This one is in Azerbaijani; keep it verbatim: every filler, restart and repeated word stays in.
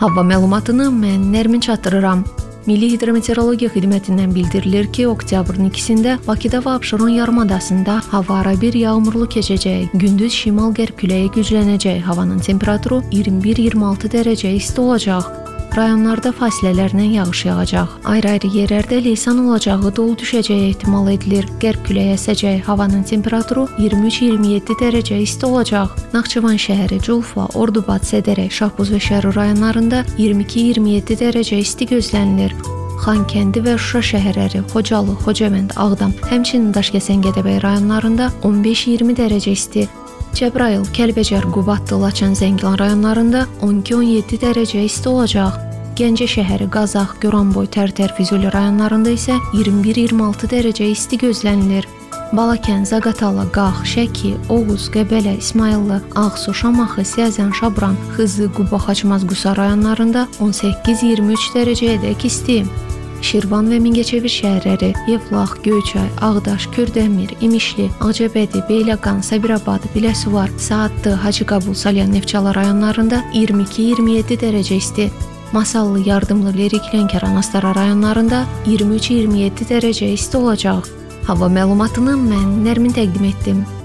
Hava məlumatını mən Nərmin çatdırıram. Milli Hidrometeorologiya Xidmətindən bildirilir ki, oktyabrın ikisində Bakıda və Abşeron yarımadasında hava arabir yağmurlu keçəcək. Gündüz şimal-qərb küləyi güclənəcək. Havanın temperaturu iyirmi bir iyirmi altı dərəcə isti olacaq. Rayonlarda fasilələrlə yağış yağacaq. Ayrı-ayrı yerlərdə leysan olacağı, dolu düşəcəyi ehtimal edilir. Qərb küləyi əsəcək. Havanın temperaturu iyirmi üç iyirmi yeddi dərəcə isti olacaq. Naxçıvan şəhəri, Culfa, Ordubad, Sədərək, Şahbuz və Şərur rayonlarında iyirmi iki iyirmi yeddi dərəcə isti gözlənilir. Xankəndi və Şuşa şəhərləri, Xocalı, Xocavənd, Ağdam, həmçinin Daşkəsən, Gədəbəy rayonlarında on beş iyirmi dərəcə isti. Cəbrayıl, Kəlbəcər, Qubadlı, Laçın, Zəngilan rayonlarında on iki on yeddi dərəcə isti olacaq. Gəncə şəhəri, Qazax, Goranboy, Tərtər, Füzuli rayonlarında isə iyirmi bir iyirmi altı dərəcə isti gözlənilir. Balakən, Zaqatala, Qax, Şəki, Oğuz, Qəbələ, İsmayıllı, Ağsu, Şamaxı, Siyəzən, Şabran, Xızı, Quba, Xaçmaz, Qusa rayonlarında on səkkiz iyirmi üç dərəcəyədək isti. Şirvan və Mingəçevir şəhərləri, Yevlax, Göyçay, Ağdaş, Kürdəmir, İmişli, Ağcabədi, Beyləqan, Sabirabad, Biləsuvar, Saatlı, Hacıqabul, Salyan, Neftçala rayonlarında iyirmi iki iyirmi yeddi dərəcə isti. Masallı, Yardımlı, Lerik, Lənkəran, Astara rayonlarında iyirmi üç iyirmi yeddi dərəcə isti olacaq. Hava məlumatını mən Nərmin təqdim etdim.